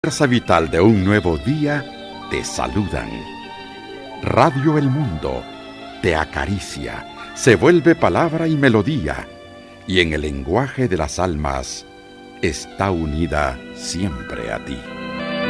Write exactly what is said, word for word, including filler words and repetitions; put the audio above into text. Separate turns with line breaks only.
Fuerza vital de un nuevo día te saludan. Radio El Mundo te acaricia, se vuelve palabra y melodía, y en el lenguaje de las almas está unida siempre a ti.